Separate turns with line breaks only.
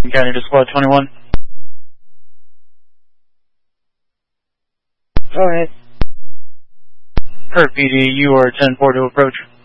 County to Squad 21.
Go ahead.
Kurt PD, you are 10-4 to approach.